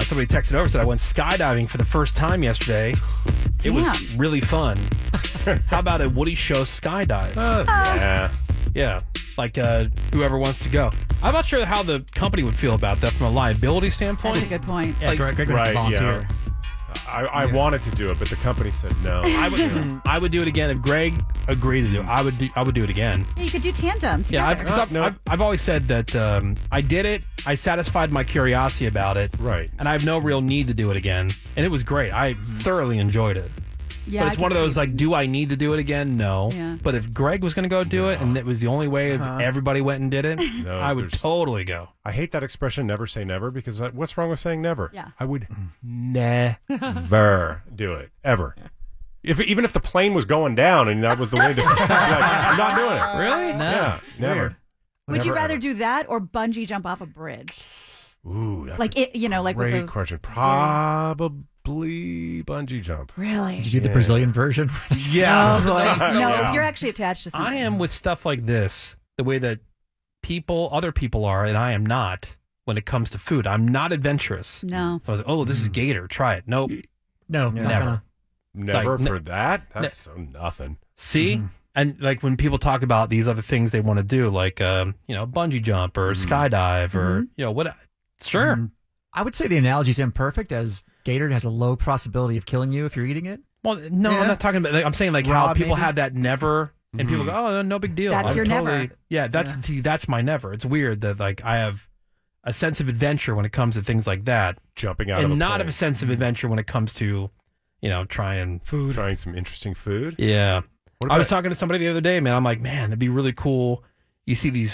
somebody texted over, said I went skydiving for the first time yesterday. It was really fun. How about a Woody Show skydive? Yeah. Like whoever wants to go. I'm not sure how the company would feel about that from a liability standpoint. That's a good point. Yeah, Greg would have to volunteer. Yeah. I wanted to do it, but the company said no. I would do it again if Greg agreed to do it. I would do it again. Yeah, you could do tandem. Yeah, because I've always said that I did it. I satisfied my curiosity about it. Right. And I have no real need to do it again. And it was great. I thoroughly enjoyed it. Yeah, but it's one of those, like, do I need to do it again? No. Yeah. But if Greg was going to go do it, and it was the only way if everybody went and did it, I would totally go. I hate that expression, never say never, because what's wrong with saying never? Yeah. I would never do it, ever. Even if the plane was going down and that was the way to I'm not doing it. Really? No. Yeah, never. Would you rather ever. do that or bungee jump off a bridge? Ooh, that's like it, like great with those question. Probably bungee jump. Really? Did you do the Brazilian version? Yeah. No, if you're actually attached to something. I am with stuff like this, the way that other people are, and I am not when it comes to food. I'm not adventurous. No. So I was like, this is gator. Try it. Nope. No, never. Never Like, for that? That's so nothing. See? And like when people talk about these other things they want to do, like, bungee jump or skydive or, what? Sure. I would say the analogy is imperfect, as gator has a low possibility of killing you if you're eating it. Well, no, I'm not talking about. I'm saying like how people have that never, and people go, "Oh, no big deal." That's your never. Yeah, that's my never. It's weird that like I have a sense of adventure when it comes to things like that, jumping out, and of a not plane. of a sense of adventure when it comes to, trying food, trying some interesting food. Yeah, I was talking to somebody the other day, man. I'm like, man, it'd be really cool. You see these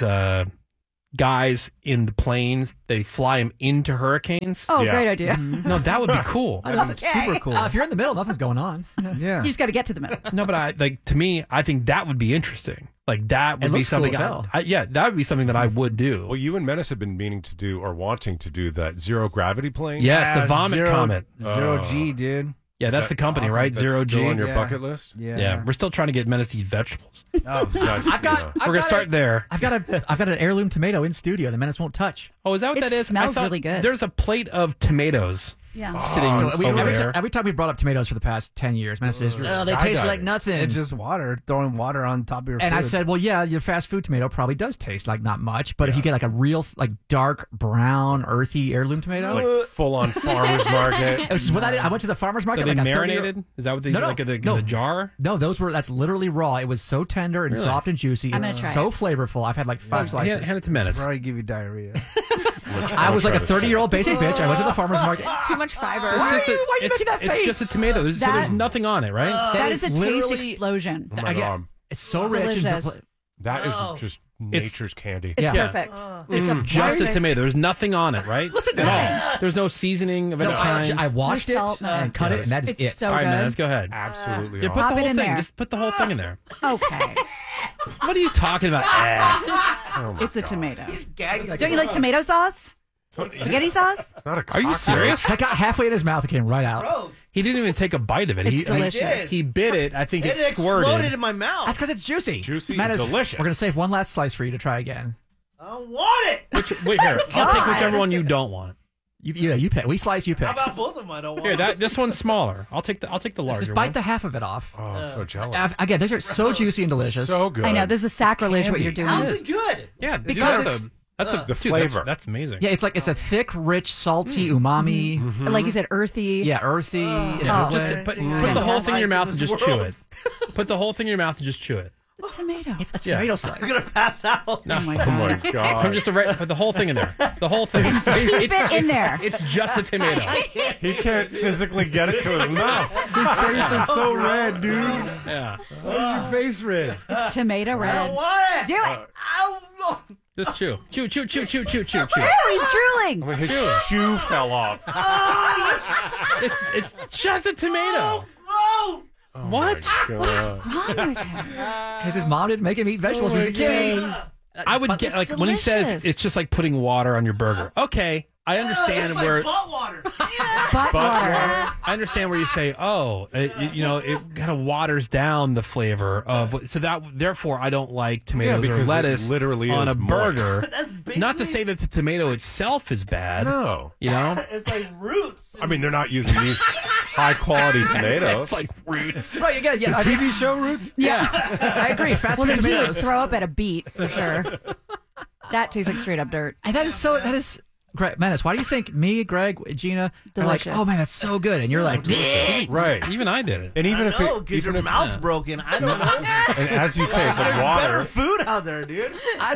guys in the planes, they fly them into hurricanes. Oh, great idea. No, that would be cool. Super cool. If you're in the middle, nothing's going on. You just got to get to the middle. No, but to me, I think that would be interesting. Like that would be something. Cool that would be something that I would do. Well, you and Menace have been meaning to do or wanting to do that zero gravity plane. Yes, the vomit comet. Zero G, dude. Yeah, that's the company, right? That's Zero G. still on your bucket list? Yeah, we're still trying to get Menace to eat vegetables. We're gonna start there. I've got an heirloom tomato in studio. The Menace won't touch. Oh, is that what that is? Smells really good. There's a plate of tomatoes. Yeah. Sitting over there. Every time we brought up tomatoes for the past 10 years, Menace says, they taste like nothing. It's just water, throwing water on top of your food. And I said, well, yeah, your fast food tomato probably does taste like not much, but if you get like a real, like dark brown, earthy heirloom tomato, like full on farmer's market. Which is what I went to the farmer's market. Are they like marinated? Is that what they like in the jar? No, that's literally raw. It was so tender and soft and juicy. It's so flavorful. I've had like 5 slices. Hand it to Menace. Probably give you diarrhea. I was like a 30-year-old basic bitch. I went to the farmer's market. Too much fiber. Why are you making that face? It's just a tomato. So there's nothing on it, right? That is a taste explosion. It's so rich. Delicious. That is just nature's candy. It's perfect. It's just a tomato. There's nothing on it, right? Listen, at all. There's no seasoning of any kind. I washed it and cut it, and that is it. So all right, good. man, let's go ahead. Absolutely. Yeah, put awesome. the whole in thing. there. Just put the whole thing in there. Okay. What are you talking about? It's a tomato. Gagging like Don't you like tomato sauce? Spaghetti sauce? It's not a Are you serious? I got halfway in his mouth. It came right out. He didn't even take a bite of it. It's delicious. He bit it. I think it exploded squirted. in my mouth. That's because it's juicy. Juicy Menace, and delicious. We're going to save one last slice for you to try again. I don't want it. Wait here. I'll take whichever one you don't want. You pick. We slice, you pick. How about both of them? I don't want Here, this one's smaller. I'll take the larger Just bite one. the half of it off. Oh, I'm so jealous. Again, these are so juicy and delicious. So good. I know. This is sacrilege what you're doing. How's it good? Yeah, Because that's the flavor. That's amazing. Yeah, it's a thick, rich, salty umami. Like you said, earthy. Yeah, earthy. Just put the whole thing in your mouth and just chew it. Put the whole thing in your mouth and just chew it. A tomato. It's a tomato slice. I'm gonna pass out. Oh my Oh god. my god. From just put the whole thing in there. The whole thing. Keep it in there. It's just a tomato. He can't physically get it to his mouth. His face is so red, dude. Yeah. Why's your face red? It's tomato I don't red. want it. Do it. Ow. Just chew. Chew. Ew, he's drooling. His shoe fell off. It's just a tomato. Oh, What? Wrong with him? Because his mom didn't make him eat vegetables when he was a kid. I would get like when he says delicious. it's just like putting water on your burger. Okay, I understand It's where like butt water. Butt water. I understand where you say, it kind of waters down the flavor of. So that therefore, I don't like tomatoes or because it lettuce literally on is a moist. burger. That's basically, Not to say that the tomato itself is bad. No. You know, it's like roots. I mean, they're not using these high-quality tomatoes. it's like roots. Right, yeah. The TV show Roots? Yeah. I agree. Fast Well, food then he would tomatoes. throw up at a beet for sure. That tastes like straight up dirt. And that is Greg, Menace, why do you think me, Greg, Gina are like, Delicious. oh man, that's so good, and you're like, Right. Even I did it. And even if No, it, because even your if, mouth's broken. I don't know. and as you say, it's like There's better water. food out there, dude.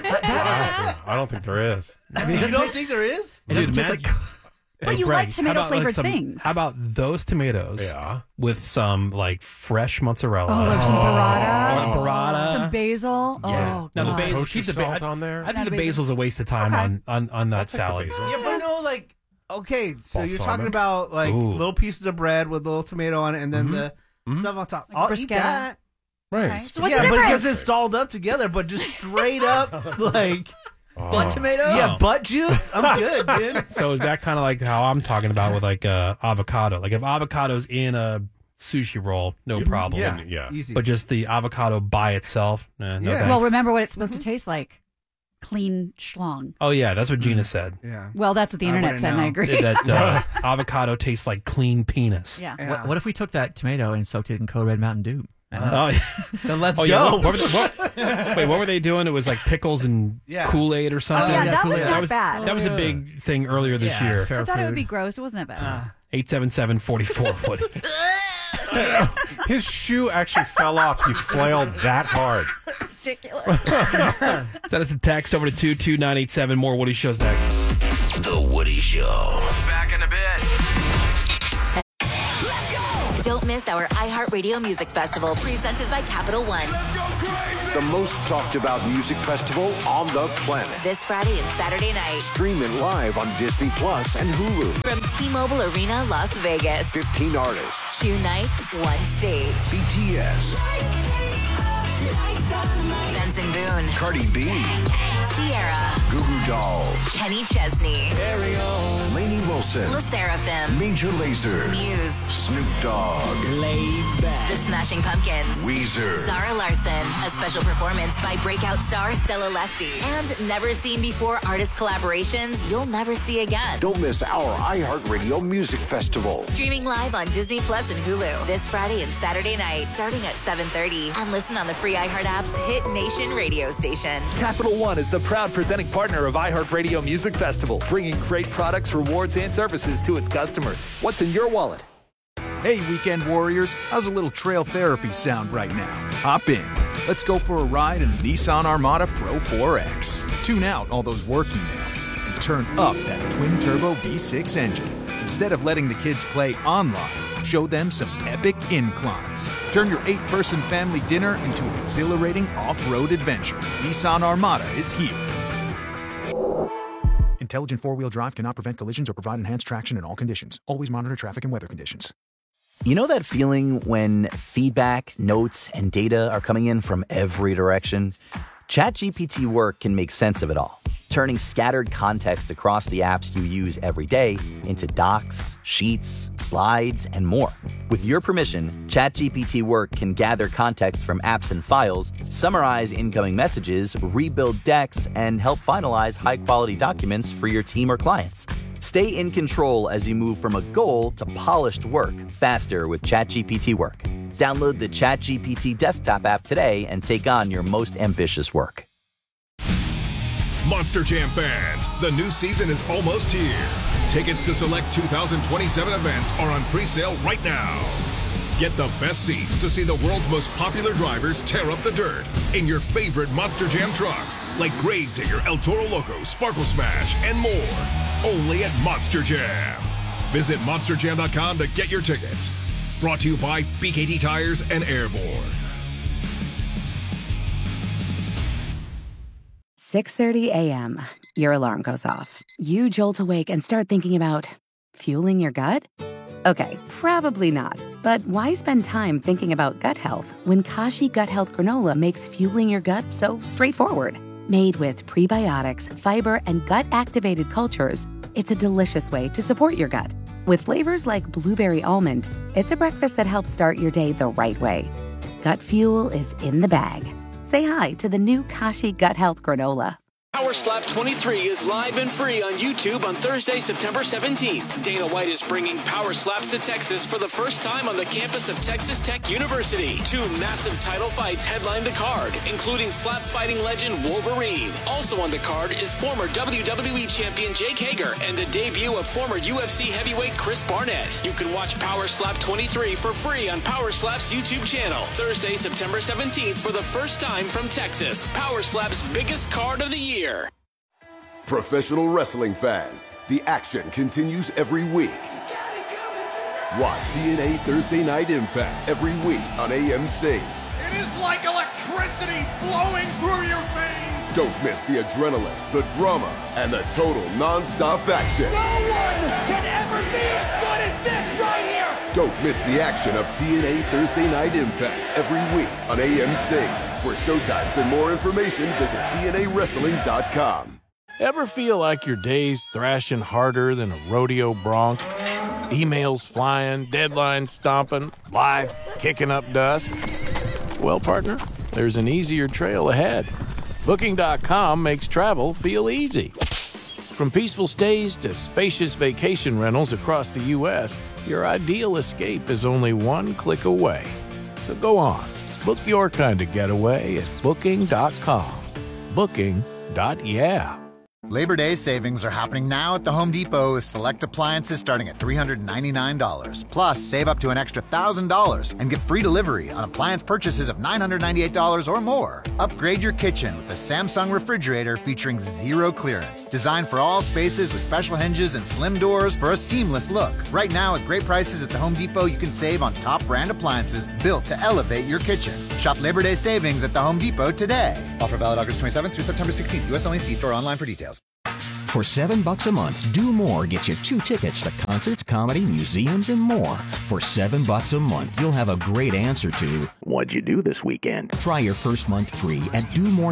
I don't think there is. You don't think there is? it doesn't Dude, taste like. But you Greg, like tomato-flavored things. How about those tomatoes Yeah. with some like fresh mozzarella? Oh, like some burrata. Or burrata. Some basil. Yeah. Oh, Now the God. basil, Kosher keep the salt on there? I think Not the a basil. basil's a waste of time Okay. on that take the salad. basil. Yeah, but no, like, okay, so you're Balsamic. talking about like Ooh. little pieces of bread with little tomato on it, and then the stuff on top. Like I'll eat bruschetta. that. Right. Okay. So what's yeah, the but difference? because it's dolled up together, but just straight up like Blood tomato? yeah, butt juice. I'm good, dude. So is that kind of like how I'm talking about with like avocado? Like if avocado's in a sushi roll, no problem. Yeah, Yeah. easy. But just the avocado by itself, no Yeah. thanks. Well, remember what it's supposed to taste like. Clean schlong. Oh yeah, that's what Gina said. yeah. Well, that's what the I internet wouldn't said, and I know. agree. That avocado tastes like clean penis. Yeah. Yeah. What if we took that tomato and soaked it in Code Red Mountain Dew? Oh, yeah. Then let's Oh, go. yeah. What were they doing? It was like pickles and Yeah. Kool-Aid or Oh, something. yeah, that was Kool-Aid. not bad. That was a big thing earlier this Yeah, year. fair I thought it would food. be gross. It wasn't that bad. 877-44 Woody. His shoe actually fell off. He flailed that hard. Ridiculous. Send us a text over to 22987. More Woody Shows next. The Woody Show. Back in a bit. Don't miss our iHeartRadio Music Festival presented by Capital One. The most talked about music festival on the planet. This Friday and Saturday night Stream it live on Disney Plus and Hulu. from T-Mobile Arena, Las Vegas. 15 artists. 2 nights, 1 stage. BTS, Benson Boone, Cardi B, Sierra, Goo Goo Dolls, Kenny Chesney, Lainey Wilson, La Seraphim, Major Lazer, Muse, Snoop Dogg, The Smashing Pumpkins, Weezer. Zara Larson, a special performance by breakout star Stella Lefty, and never seen before artist collaborations you'll never see again. Don't miss our iHeartRadio Music Festival. Streaming live on Disney Plus and Hulu this Friday and Saturday night, starting at 7:30, and listen on the free iHeart app's Hit Nation radio station. Capital One is the proud presenting partner of iHeartRadio Music Festival, bringing great products, rewards, and services to its customers. What's in your wallet? Hey, weekend warriors, how's a little trail therapy sound right now? Hop in. Let's go for a ride in the Nissan Armada Pro 4X. Tune out all those work emails and turn up that twin-turbo V6 engine. Instead of letting the kids play online, show them some epic inclines. Turn your 8-person family dinner into an exhilarating off-road adventure. Nissan Armada is here. Intelligent four-wheel drive cannot prevent collisions or provide enhanced traction in all conditions. Always monitor traffic and weather conditions. You know that feeling when feedback, notes, and data are coming in from every direction? ChatGPT Work can make sense of it all, turning scattered context across the apps you use every day into docs, sheets, slides, and more. With your permission, ChatGPT Work can gather context from apps and files, summarize incoming messages, rebuild decks, and help finalize high-quality documents for your team or clients. Stay in control as you move from a goal to polished work faster with ChatGPT Work. Download the ChatGPT desktop app today and take on your most ambitious work. Monster Jam fans, the new season is almost here. Tickets to select 2027 events are on pre-sale right now. Get the best seats to see the world's most popular drivers tear up the dirt in your favorite Monster Jam trucks like Gravedigger, El Toro Loco, Sparkle Smash, and more. Only at Monster Jam. Visit monsterjam.com to get your tickets. Brought to you by BKT Tires and Airborne. 6:30 a.m. Your alarm goes off. You jolt awake and start thinking about fueling your gut? Okay, probably not. But why spend time thinking about gut health when Kashi Gut Health Granola makes fueling your gut so straightforward? Made with prebiotics, fiber, and gut-activated cultures, it's a delicious way to support your gut. With flavors like blueberry almond, it's a breakfast that helps start your day the right way. Gut Fuel is in the bag. Say hi to the new Kashi Gut Health Granola. Power Slap 23 is live and free on YouTube on Thursday, September 17th. Dana White is bringing Power Slaps to Texas for the first time on the campus of Texas Tech University. 2 massive title fights headline the card, including slap fighting legend Wolverine. Also on the card is former WWE champion Jake Hager and the debut of former UFC heavyweight Chris Barnett. You can watch Power Slap 23 for free on Power Slap's YouTube channel. Thursday, September 17th for the first time from Texas. Power Slap's biggest card of the year. Professional wrestling fans, the action continues every week. Watch TNA Thursday Night Impact every week on AMC. It is like electricity flowing through your veins. Don't miss the adrenaline, the drama, and the total non-stop action. No one can ever be as good as this right here. Don't miss the action of TNA Thursday Night Impact every week on AMC. For showtimes and more information, visit TNAWrestling.com. Ever feel like your day's thrashing harder than a rodeo bronc? Emails flying, deadlines stomping, life kicking up dust? Well, partner, there's an easier trail ahead. Booking.com makes travel feel easy. From peaceful stays to spacious vacation rentals across the U.S., your ideal escape is only one click away. So go on. Book your kind of getaway at Booking.com. Booking.yeah. Labor Day savings are happening now at the Home Depot with select appliances starting at $399. Plus, save up to an extra $1,000 and get free delivery on appliance purchases of $998 or more. Upgrade your kitchen with the Samsung refrigerator featuring zero clearance. Designed for all spaces with special hinges and slim doors for a seamless look. Right now, at great prices at the Home Depot, you can save on top brand appliances built to elevate your kitchen. Shop Labor Day savings at the Home Depot today. Offer valid August 27th through September 16th. U.S. only. See store online for details. For $7 a month, Do More gets you 2 tickets to concerts, comedy, museums, and more. For $7 a month, you'll have a great answer to what'd you do this weekend? Try your first month free at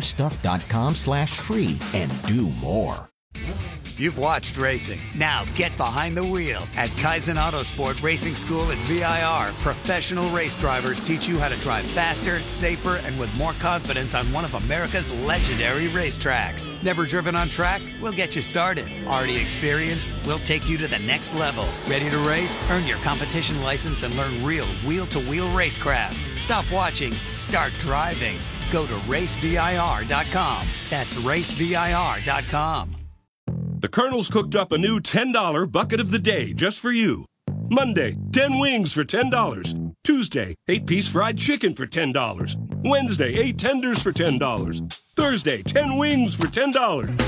domorestuff.com/free and do more. You've watched racing. Now get behind the wheel. At Kaizen Autosport Racing School at VIR, professional race drivers teach you how to drive faster, safer, and with more confidence on one of America's legendary racetracks. Never driven on track? We'll get you started. Already experienced? We'll take you to the next level. Ready to race? Earn your competition license and learn real wheel-to-wheel racecraft. Stop watching. Start driving. Go to racevir.com. That's racevir.com. The Colonel's cooked up a new $10 bucket of the day just for you. Monday, 10 wings for $10. Tuesday, 8-piece fried chicken for $10. Wednesday, 8 tenders for $10. Thursday, 10 wings for $10.